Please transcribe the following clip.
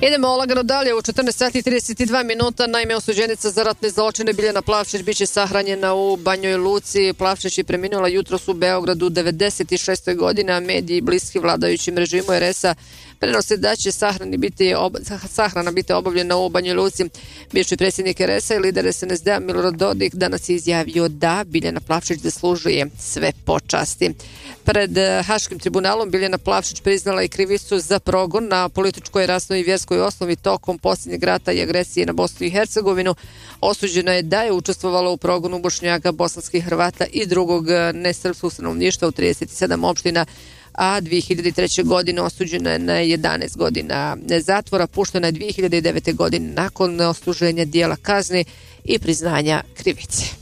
Idemo lagano dalje u 14 sati i 32 minuta. Naime, osuđenica za ratne zločine Biljana Plavšić biće sahranjena u Banjoj Luci. Plavšić je preminula jutros u Beogradu 96. godine, a mediji bliski vladajućim režimu RS-a prenose da će sahrana biti obavljena u Banjoj Luci. Bivši predsjednik RS-a i lider SNSD-a Milorad Dodik danas je izjavio da Biljana Plavšić zaslužuje sve počasti. Pred Haškim tribunalom Biljana Plavšić priznala i krivicu za progon na političkoj, rasnoj i vjerskoj osnovi tokom posljednjeg rata i agresije na Bosnu i Hercegovinu. Osuđena je da je učestvovala u progonu Bošnjaka, bosanskih Hrvata i drugog nesrpskog stanovništva u 37 opština, a 2003. godine osuđena je na 11 godina zatvora, puštena je 2009. godine nakon odsluženja dijela kazni i priznanja krivice.